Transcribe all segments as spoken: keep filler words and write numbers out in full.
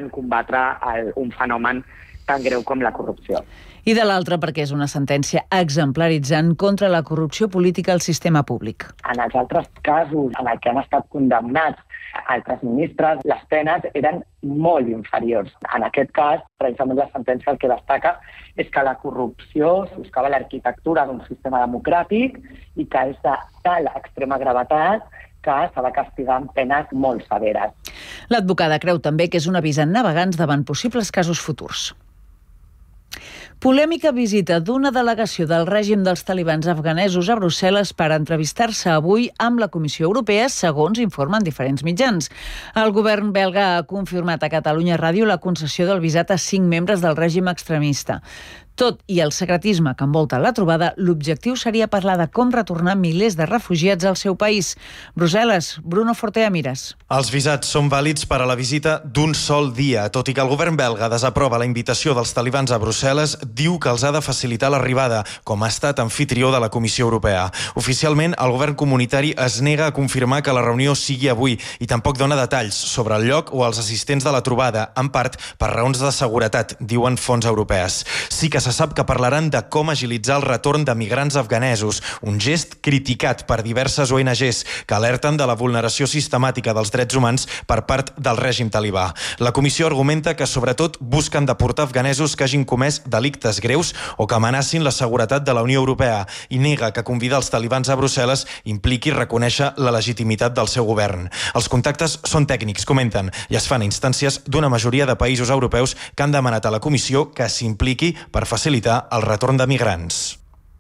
en combatre el, un fenomen tan greu com la corrupció. I de l'altra perquè és una sentència exemplaritzant contra la corrupció política al sistema públic. En els altres casos en els que han estat condemnats altres ministres, les penes eren molt inferiors. En aquest cas, precisament la sentència el que destaca és que la corrupció soscava l'arquitectura d'un sistema democràtic i que és de tal extrema gravetat que s'ha de castigar amb penes molt severes. L'advocada creu també que és un avís a navegants davant possibles casos futurs. Polèmica visita d'una delegació del règim dels talibans afganesos a Brussel·les per entrevistar-se avui amb la Comissió Europea, segons informen diferents mitjans. El govern belga ha confirmat a Catalunya Ràdio la concessió del visat a cinc membres del règim extremista. Tot i el secretisme que envolta la trobada, l'objectiu seria parlar de com retornar milers de refugiats al seu país. Brussel·les, Bruno Fortea Mires. Els visats són vàlids per a la visita d'un sol dia. Tot i que el govern belga desaprova la invitació dels talibans a Brussel·les, diu que els ha de facilitar l'arribada, com ha estat anfitrió de la Comissió Europea. Oficialment, el govern comunitari es nega a confirmar que la reunió sigui avui i tampoc dona detalls sobre el lloc o els assistents de la trobada, en part per raons de seguretat, diuen fonts europees. Sí que se sap que parlaran de com agilitzar el retorn de migrants afganesos, un gest criticat per diverses O N Ges que alerten de la vulneració sistemàtica dels drets humans per part del règim talibà. La comissió argumenta que sobretot busquen deportar afganesos que hagin comès delictes greus o que amenacin la seguretat de la Unió Europea i nega que convidar els talibans a Brussel·les impliqui reconèixer la legitimitat del seu govern. Els contactes són tècnics, comenten, i es fan a instàncies d'una majoria de països europeus que han demanat a la comissió que s'impliqui per facilitar el retorn de migrants.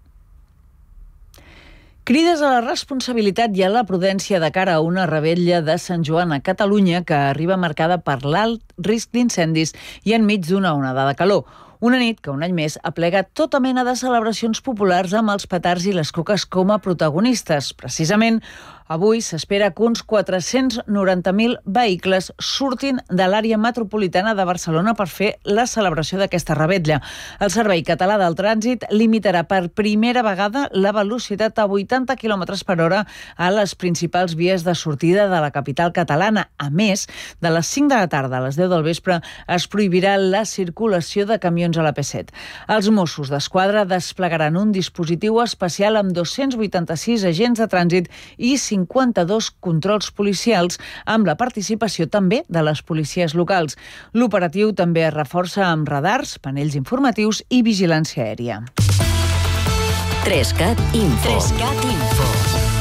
Crides a la responsabilitat i a la prudència de cara a una revetlla de Sant Joan a Catalunya que arriba marcada per l'alt risc d'incendis i enmig d'una onada de calor. Una nit que un any més aplega tota mena de celebracions populars amb els petards i les coques com a protagonistes. Precisament, avui s'espera que uns quatre-cents noranta mil vehicles surtin de l'àrea metropolitana de Barcelona per fer la celebració d'aquesta revetlla. El Servei Català del Trànsit limitarà per primera vegada la velocitat a vuitanta quilòmetres per hora a les principals vies de sortida de la capital catalana. A més, de les cinc de la tarda a les deu del vespre es prohibirà la circulació de camions a la P set. Els Mossos d'Esquadra desplegaran un dispositiu especial amb dos-cents vuitanta-sis agents de trànsit i cinquanta-dos controls policials amb la participació també de les policies locals. L'operatiu també es reforça amb radars, panells informatius i vigilància aèria. Trescat Info. Trescat Info.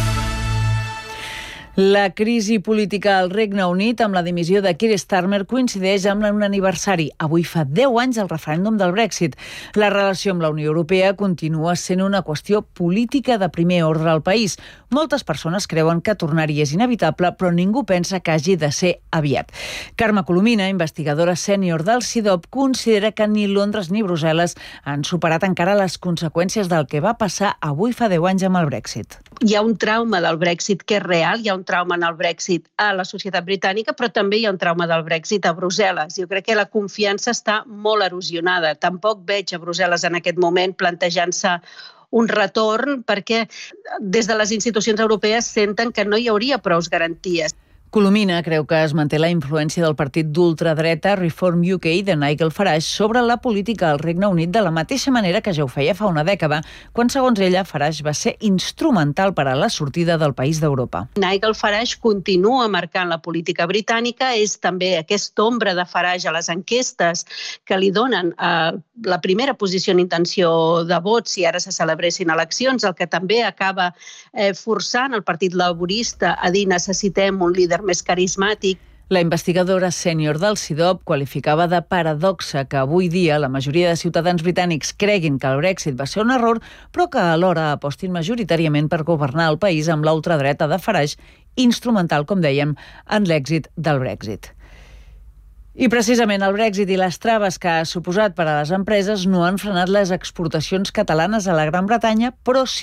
La crisi política al Regne Unit amb la dimissió de Keir Starmer coincideix amb un aniversari. Avui fa deu anys el referèndum del Brexit. La relació amb la Unió Europea continua sent una qüestió política de primer ordre al país. Moltes persones creuen que tornar-hi és inevitable, però ningú pensa que hagi de ser aviat. Carme Colomina, investigadora sènior del C I D O P, considera que ni Londres ni Brussel·les han superat encara les conseqüències del que va passar avui fa deu anys amb el Brexit. Hi ha un trauma del Brexit que és real, hi ha un trauma en el Brexit a la societat britànica, però també hi ha un trauma del Brexit a Brussel·les. Jo crec que la confiança està molt erosionada. Tampoc veig a Brussel·les en aquest moment plantejant-se un retorn perquè des de les institucions europees senten que no hi hauria prous garanties. Colomina creu que es manté la influència del partit d'ultradreta Reform U K de Nigel Farage sobre la política al Regne Unit de la mateixa manera que ja ho feia fa una dècada, quan, segons ella, Farage va ser instrumental per a la sortida del país d'Europa. Nigel Farage continua marcant la política britànica, és també aquesta ombra de Farage a les enquestes que li donen eh, la primera posició en intenció de vot si ara se celebressin eleccions, el que també acaba eh, forçant el Partit Laborista a dir necessitem un líder més carismàtic. La investigadora sènior del C I D O P qualificava de paradoxa que avui dia la majoria de ciutadans britànics creguin que el Brexit va ser un error, però que alhora apostin majoritàriament per governar el país amb la ultradreta de Farage, instrumental, com dèiem, en l'èxit del Brexit. I precisament el Brexit i les traves que ha suposat per a les empreses no han frenat les exportacions catalanes a la Gran Bretanya, però sí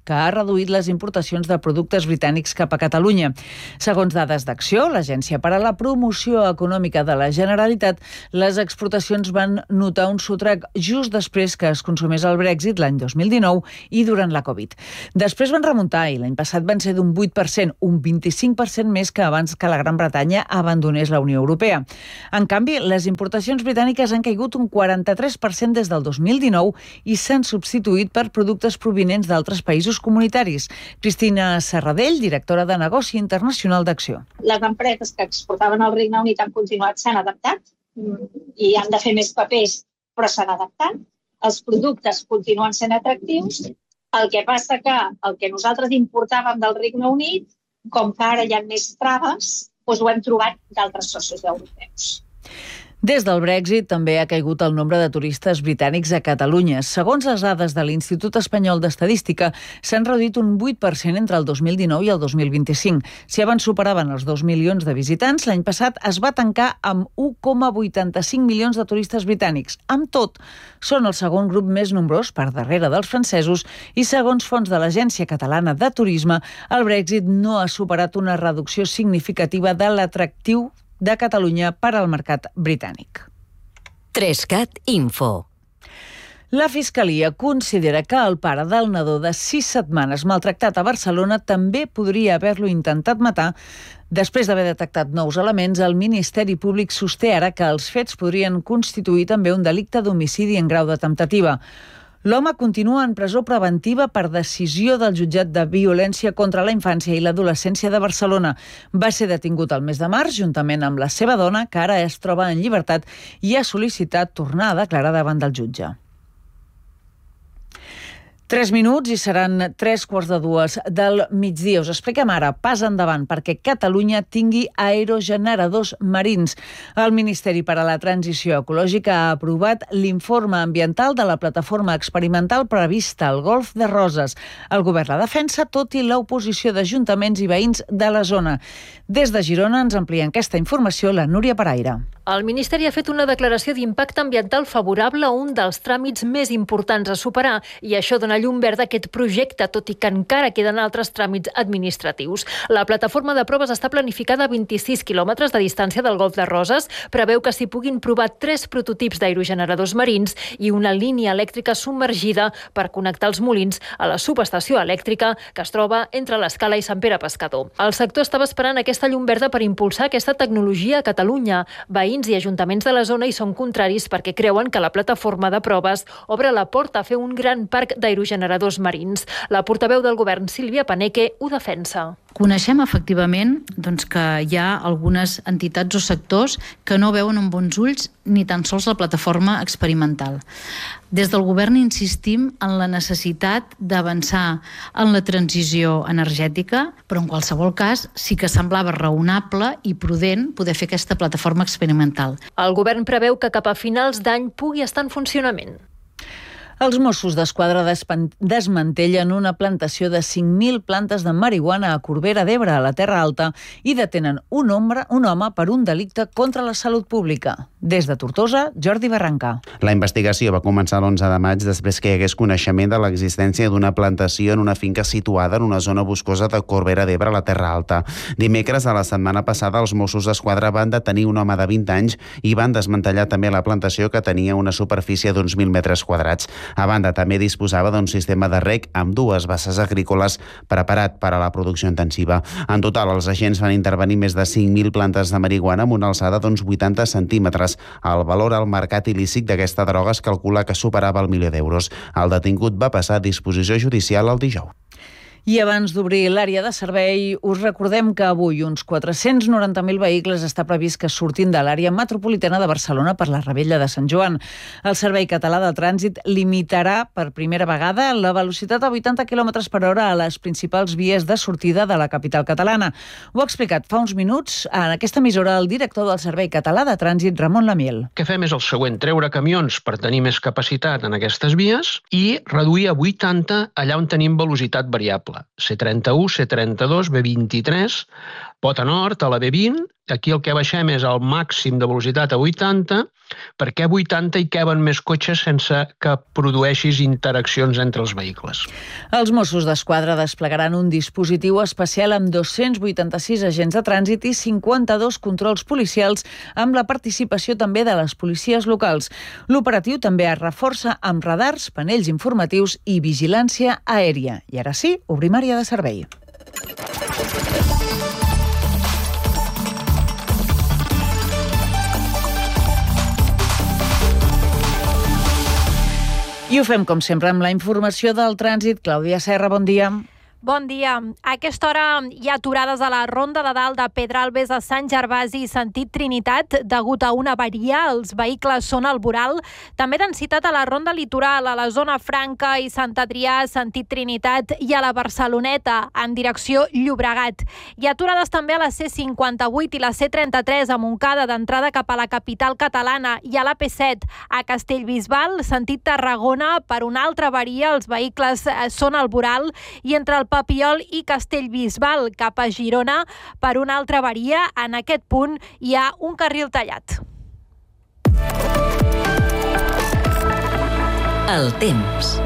que ha reduït les importacions de productes britànics cap a Catalunya. Segons dades d'Acció, l'Agència per a la Promoció Econòmica de la Generalitat, les exportacions van notar un sotrac just després que es consumés el Brexit l'any dos mil dinou i durant la Covid. Després van remuntar i l'any passat van ser d'un vuit per cent, un vint-i-cinc per cent més que abans que la Gran Bretanya abandonés la Unió Europea. En canvi, les importacions britàniques han caigut un quaranta-tres per cent des del dos mil dinou i s'han substituït per productes provinents d'altres països comunitaris. Cristina Serradell, directora de Negoci Internacional d'Acció. Les empreses que exportaven al Regne Unit han continuat, s'han adaptat i han de fer més papers, però s'han adaptat. Els productes continuen sent atractius. El que passa que el que nosaltres importàvem del Regne Unit, com que ara hi ha més traves, doncs ho hem trobat d'altres socis europeus. Des del Brexit també ha caigut el nombre de turistes britànics a Catalunya. Segons les dades de l'Institut Espanyol d'Estadística, s'han reduït un vuit per cent entre el dos mil dinou i el dos mil vint-i-cinc. Si abans superaven els dos milions de visitants, l'any passat es va tancar amb un coma vuitanta-cinc milions de turistes britànics. Amb tot, són el segon grup més nombrós per darrere dels francesos i, segons fons de l'Agència Catalana de Turisme, el Brexit no ha superat una reducció significativa de l'atractiu de Catalunya per al mercat britànic. Trescat Info. La Fiscalia considera que el pare del nadó de sis setmanes maltractat a Barcelona també podria haver-lo intentat matar. Després d'haver detectat nous elements, el Ministeri Públic sosté ara que els fets podrien constituir també un delicte d'homicidi en grau de temptativa. L'home continua en presó preventiva per decisió del jutjat de violència contra la infància i l'adolescència de Barcelona. Va ser detingut el mes de març, juntament amb la seva dona, que ara es troba en llibertat i ha sol·licitat tornar a declarar davant del jutge. Tres minuts i seran tres quarts de dues del migdia. Us expliquem ara, pas endavant, perquè Catalunya tingui aerogeneradors marins. El Ministeri per a la Transició Ecològica ha aprovat l'informe ambiental de la plataforma experimental prevista al Golf de Roses. El govern la defensa, tot i l'oposició d'ajuntaments i veïns de la zona. Des de Girona ens amplien aquesta informació la Núria Paraire. El Ministeri ha fet una declaració d'impacte ambiental favorable a un dels tràmits més importants a superar i això dona llum verda a aquest projecte, tot i que encara queden altres tràmits administratius. La plataforma de proves està planificada a vint-i-sis quilòmetres de distància del Golf de Roses. Preveu que s'hi puguin provar tres prototips d'aerogeneradors marins i una línia elèctrica submergida per connectar els molins a la subestació elèctrica que es troba entre l'Escala i Sant Pere Pescador. El sector estava esperant aquesta llum verda per impulsar aquesta tecnologia a Catalunya. Veïns i ajuntaments de la zona hi són contraris perquè creuen que la plataforma de proves obre la porta a fer un gran parc d'aerogeneradors marins. La portaveu del govern, Sílvia Paneque, ho defensa. Coneixem efectivament doncs, que hi ha algunes entitats o sectors que no veuen amb bons ulls ni tan sols la plataforma experimental. Des del govern insistim en la necessitat d'avançar en la transició energètica, però en qualsevol cas sí que semblava raonable i prudent poder fer aquesta plataforma experimental. El govern preveu que cap a finals d'any pugui estar en funcionament. Els Mossos d'Esquadra desmantellen una plantació de cinc mil plantes de marihuana a Corbera d'Ebre, a la Terra Alta, i detenen un home, un home per un delicte contra la salut pública. Des de Tortosa, Jordi Barranca. La investigació va començar l'onze de maig després que hi hagués coneixement de l'existència d'una plantació en una finca situada en una zona boscosa de Corbera d'Ebre, a la Terra Alta. Dimecres, a la setmana passada, els Mossos d'Esquadra van detenir un home de vint anys i van desmantellar també la plantació, que tenia una superfície d'uns mil metres quadrats. A banda, també disposava d'un sistema de reg amb dues basses agrícoles preparat per a la producció intensiva. En total, els agents van intervenir més de cinc mil plantes de marihuana amb una alçada d'uns vuitanta centímetres. El valor al mercat il·lícit d'aquesta droga es calcula que superava el milió d'euros. El detingut va passar a disposició judicial el dijous. I abans d'obrir l'àrea de servei, us recordem que avui uns quatre-cents noranta mil vehicles està previst que surtin de l'àrea metropolitana de Barcelona per la Revetlla de Sant Joan. El Servei Català de Trànsit limitarà per primera vegada la velocitat a vuitanta quilòmetres per hora a les principals vies de sortida de la capital catalana. Ho ha explicat fa uns minuts en aquesta emissora el director del Servei Català de Trànsit, Ramon Lamiel. El que fem és el següent, treure camions per tenir més capacitat en aquestes vies i reduir a vuitanta allà on tenim velocitat variable. C trenta-u, C trenta-dos, B vint-i-tres, Pota Nord, a la B vint, aquí el que baixem és el màxim de velocitat a vuitanta. Per què vuitanta hi caben més cotxes sense que produeixis interaccions entre els vehicles? Els Mossos d'Esquadra desplegaran un dispositiu especial amb dos-cents vuitanta-sis agents de trànsit i cinquanta-dos controls policials amb la participació també de les policies locals. L'operatiu també es reforça amb radars, panells informatius i vigilància aèria. I ara sí, obrim àrea de servei. I ho fem, com sempre, amb la informació del trànsit. Clàudia Serra, bon dia. Bon dia. A aquesta hora hi ha aturades a la Ronda de Dalt de Pedralbes a Sant Gervasi i sentit Trinitat degut a una avaria. Els vehicles són al voral. També densitat a la Ronda Litoral, a la zona Franca i Sant Adrià, sentit Trinitat, i a la Barceloneta, en direcció Llobregat. Hi ha aturades també a la C cinquanta-vuit i la C trenta-tres a Montcada, d'entrada cap a la capital catalana, i a la P set a Castellbisbal, sentit Tarragona, per una altra avaria. Els vehicles són al voral, i entre el Papiol i Castellbisbal cap a Girona, per una altra avaria. En aquest punt hi ha un carril tallat. El temps.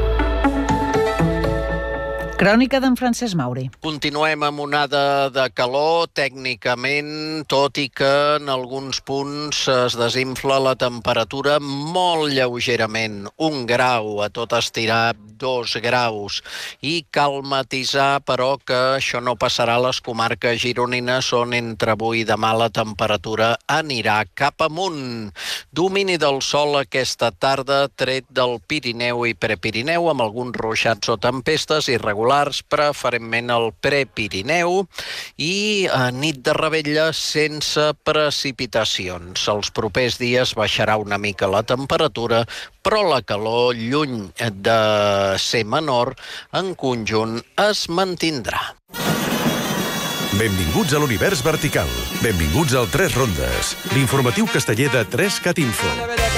Crònica d'en Francesc Mauri. Continuem amb onada de calor, tècnicament, tot i que en alguns punts es desinfla la temperatura molt lleugerament. Un grau, a tot estirar dos graus. I cal matisar, però, que això no passarà a les comarques gironines, on entre avui i demà la temperatura anirà cap amunt. Domini del sol aquesta tarda, tret del Pirineu i Prepirineu, amb alguns ruixats o tempestes irregulars, preferentment al Prepirineu, i a nit de revetlla sense precipitacions. Els propers dies baixarà una mica la temperatura, però la calor, lluny de ser menor, en conjunt es mantindrà. Benvinguts a l'univers vertical. Benvinguts al Tres Rondes, l'informatiu casteller de tres cat info.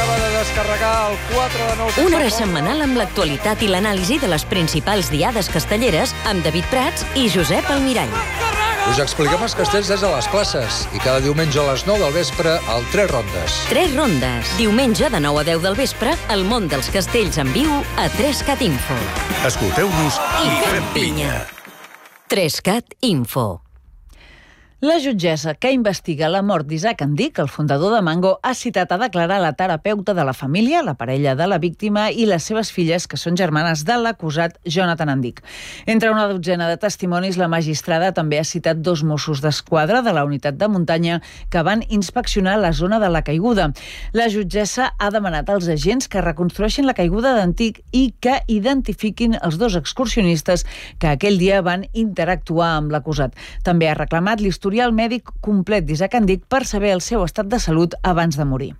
Una hora setmanal amb l'actualitat i l'anàlisi de les principals diades castelleres amb David Prats i Josep Almirall. Us expliquem els castells des de les classes i cada diumenge a les nou del vespre al Tres Rondes. Tres Rondes. Diumenge de nou a deu del vespre, el món dels castells en viu a tres cat info. Escolteu-nos i fem pinya. tres cat info. La jutgessa que investiga la mort d'Isaac Andic, el fundador de Mango, ha citat a declarar la terapeuta de la família, la parella de la víctima i les seves filles, que són germanes de l'acusat Jonathan Andic. Entre una dotzena de testimonis, la magistrada també ha citat dos Mossos d'Esquadra de la unitat de muntanya que van inspeccionar la zona de la caiguda. La jutgessa ha demanat als agents que reconstrueixin la caiguda d'Andic i que identifiquin els dos excursionistes que aquell dia van interactuar amb l'acusat. També ha reclamat l'historial historial mèdic complet d'Isaac Andic per saber el seu estat de salut abans de morir.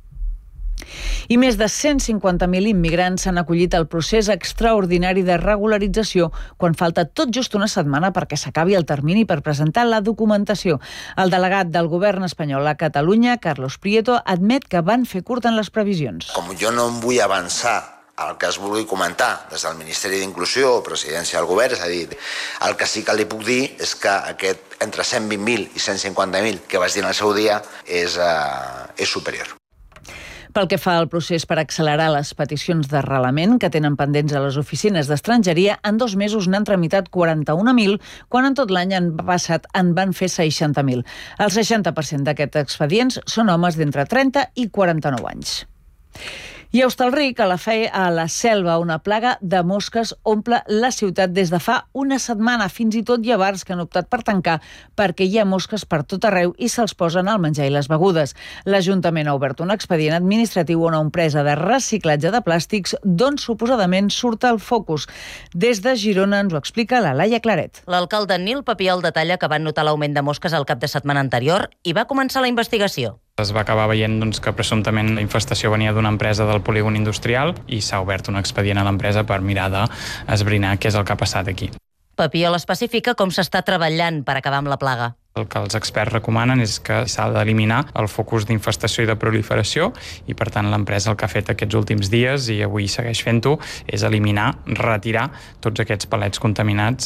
I més de cent cinquanta mil immigrants s'han acollit al procés extraordinari de regularització quan falta tot just una setmana perquè s'acabi el termini per presentar la documentació. El delegat del govern espanyol a Catalunya, Carlos Prieto, admet que van fer curt en les previsions. Com jo no em vull avançar el que es vulgui comentar des del Ministeri d'Inclusió o Presidència del Govern, és a dir, el que sí que li puc dir és que aquest entre cent vint mil i cent cinquanta mil que vaig dir en el seu dia és, uh, és superior. Pel que fa al procés per accelerar les peticions d'arrelament que tenen pendents a les oficines d'estrangeria, en dos mesos n'han tramitat quaranta-un mil, quan en tot l'any han passat en van fer seixanta mil. El seixanta per cent d'aquests expedients són homes d'entre trenta i quaranta-nou anys. I a Hostalric, a la, fe, a la selva, una plaga de mosques omple la ciutat des de fa una setmana. Fins i tot hi ha bars que han optat per tancar perquè hi ha mosques per tot arreu i se'ls posen al menjar i les begudes. L'Ajuntament ha obert un expedient administratiu a una empresa de reciclatge de plàstics d'on suposadament surt el focus. Des de Girona ens ho explica la Laia Claret. L'alcalde Nil Papiol detalla que van notar l'augment de mosques al cap de setmana anterior i va començar la investigació. Es va acabar veient doncs, que presumptament la infestació venia d'una empresa del polígon industrial i s'ha obert un expedient a l'empresa per mirar d'esbrinar què és el que ha passat aquí. Papiol especifica com s'està treballant per acabar amb la plaga. El que els experts recomanen és que s'ha d'eliminar el focus d'infestació i de proliferació i, per tant, l'empresa el que ha fet aquests últims dies i avui segueix fent-ho és eliminar, retirar tots aquests palets contaminats.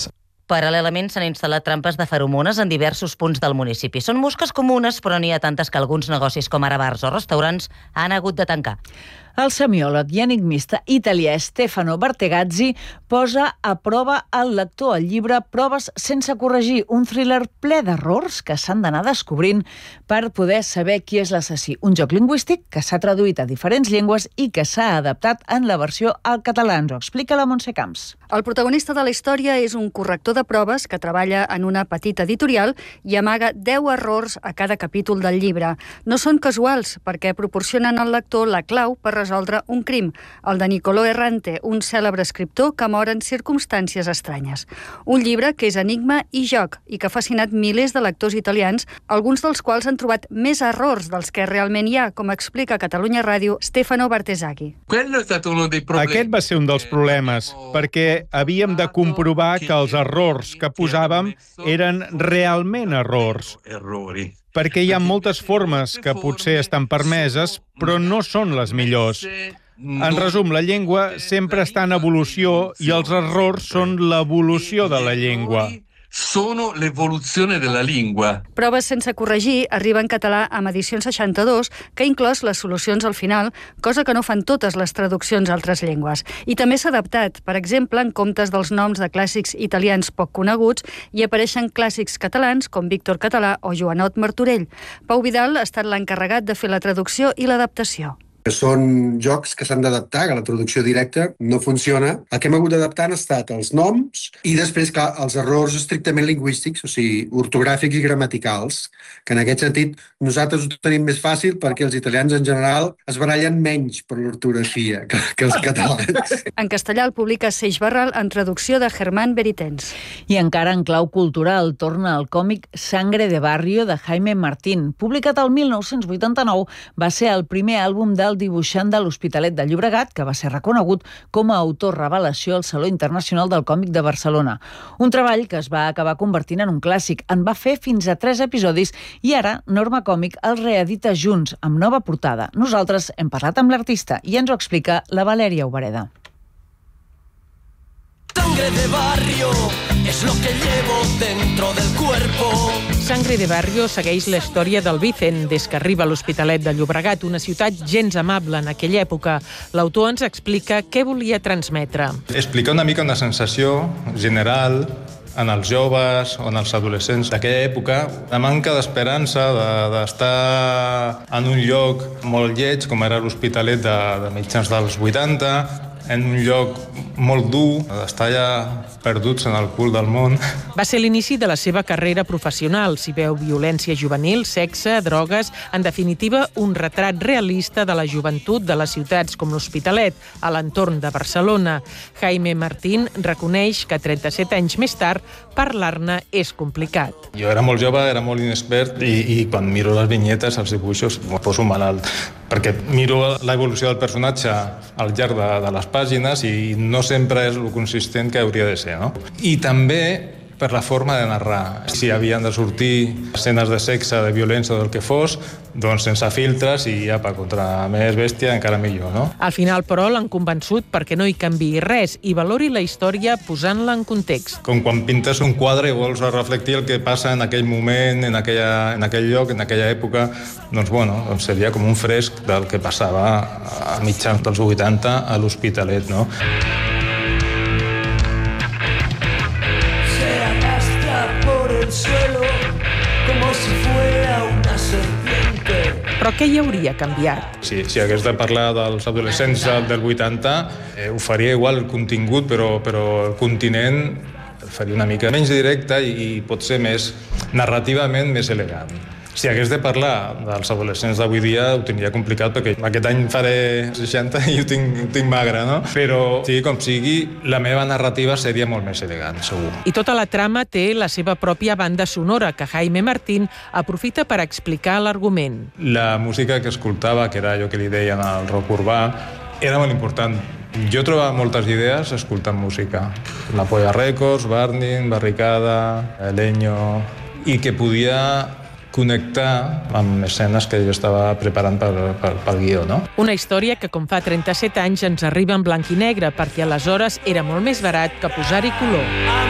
Paral·lelament s'han instal·lat trampes de feromones en diversos punts del municipi. Són mosques comunes, però n'hi ha tantes que alguns negocis com ara bars o restaurants han hagut de tancar. El semiòleg i enigmista italià Stefano Bartegazzi posa a prova al lector el llibre Proves sense corregir, un thriller ple d'errors que s'han d'anar descobrint per poder saber qui és l'assassí. Un joc lingüístic que s'ha traduït a diferents llengües i que s'ha adaptat en la versió al català. Ens ho explica la Montse Camps. El protagonista de la història és un corrector de proves que treballa en una petita editorial i amaga deu errors a cada capítol del llibre. No són casuals, perquè proporcionen al lector la clau per resoldre un crim, el de Niccolò Errante, un cèlebre escriptor que mor en circumstàncies estranyes. Un llibre que és enigma i joc i que ha fascinat milers de lectors italians, alguns dels quals han trobat més errors dels que realment hi ha, com explica a Catalunya Ràdio Stefano Bartegazzi. Aquest va ser un dels problemes, perquè havíem de comprovar que els errors que posàvem eren realment errors. Perquè hi ha moltes formes que potser estan permeses, però no són les millors. En resum, la llengua sempre està en evolució i els errors són l'evolució de la llengua. Sono l'evoluzione della lingua. Proves sense corregir arriba en català amb edició seixanta-dos, que ha inclòs les solucions al final, cosa que no fan totes les traduccions a altres llengües. I també s'ha adaptat, per exemple, en comptes dels noms de clàssics italians poc coneguts, hi apareixen clàssics catalans com Víctor Català o Joanot Martorell. Pau Vidal ha estat l'encarregat de fer la traducció i l'adaptació. Són jocs que s'han d'adaptar, que la traducció directa no funciona. El que hem hagut d'adaptar han estat els noms i després, clar, els errors estrictament lingüístics, o sigui, ortogràfics i gramaticals, que en aquest sentit nosaltres ho tenim més fàcil perquè els italians en general es barallen menys per l'ortografia que, que els catalans. En castellà el publica Seix Barral en traducció de Germán Beritens. I encara en clau cultural torna el còmic Sangre de Barrio de Jaime Martín. Publicat el mil nou-cents vuitanta-nou, va ser el primer àlbum del dibuixant de l'Hospitalet de Llobregat, que va ser reconegut com a autor revelació al Saló Internacional del Còmic de Barcelona. Un treball que es va acabar convertint en un clàssic. En va fer fins a tres episodis i ara Norma Còmic els reedita junts, amb nova portada. Nosaltres hem parlat amb l'artista i ens ho explica la Valèria Obereda. Sangre de barrio es lo que llevo dentro del cuerpo. Sangre de Barrio segueix la història del Vicent des que arriba a l'Hospitalet de Llobregat, una ciutat gens amable en aquella època. L'autor ens explica què volia transmetre. Explicar una mica una sensació general en els joves o en els adolescents d'aquella època, la manca d'esperança d'estar en un lloc molt lleig, com era l'Hospitalet de, de mitjans dels vuitanta, en un lloc molt dur, d'estar ja perduts en el cul del món. Va ser l'inici de la seva carrera professional. S'hi veu violència juvenil, sexe, drogues, en definitiva, un retrat realista de la joventut de les ciutats com l'Hospitalet, a l'entorn de Barcelona. Jaime Martín reconeix que trenta-set anys més tard parlar-ne és complicat. Jo era molt jove, era molt inexpert i, i quan miro les vinyetes, els dibuixos, em poso malalt, perquè miro l'evolució del personatge al llarg de, de les pàgines i no sempre és el consistent que hauria de ser, no? I també per la forma de narrar. Si havien de sortir escenes de sexe, de violència o del que fos, doncs sense filtres i apa, contra més bèstia encara millor, no? Al final, però, l'han convençut perquè no hi canviï res i valori la història posant-la en context. Com quan pintes un quadre i vols reflectir el que passa en aquell moment, en, aquella, en aquell lloc, en aquella època, doncs, bueno, doncs seria com un fresc del que passava a mitjans dels vuitanta a l'Hospitalet, no? Suelo, como si fuera una serpiente. Però què hi hauria canviat? Si, si hagués de parlar dels adolescents del vuitanta, eh, ho faria igual el contingut, però, però el continent el faria una mica menys directe i, i potser més narrativament més elegant. Si hagués de parlar dels adolescents d'avui dia ho tindria complicat perquè aquest any faré seixanta i ho tinc, ho tinc magre, no? Però sigui com sigui, la meva narrativa seria molt més elegant, segur. I tota la trama té la seva pròpia banda sonora que Jaime Martín aprofita per explicar l'argument. La música que escoltava, que era allò que li deien el rock urbà, era molt important. Jo trobava moltes idees escoltant música. La Polla Records, Burning, Barricada, Leño, i que podia connectar amb escenes que jo estava preparant per, per, pel guió, no? Una història que, com fa trenta-set anys, ens arriba en blanc i negre, perquè aleshores era molt més barat que posar-hi color.